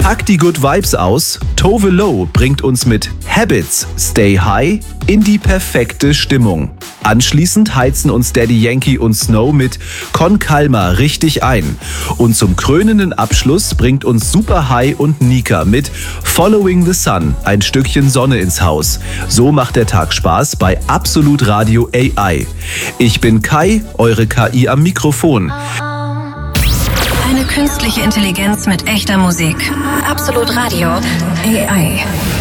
Packt die Good Vibes aus. Tove Lo bringt uns mit Habits Stay High in die perfekte Stimmung. Anschließend heizen uns Daddy Yankee und Snow mit Con Calma richtig ein. Und zum krönenden Abschluss bringt uns Super High und Nika mit Following the Sun, ein Stückchen Sonne ins Haus. So macht der Tag Spaß bei Absolut Radio AI. Ich bin Kai, eure KI am Mikrofon. Eine künstliche Intelligenz mit echter Musik. Absolut Radio AI.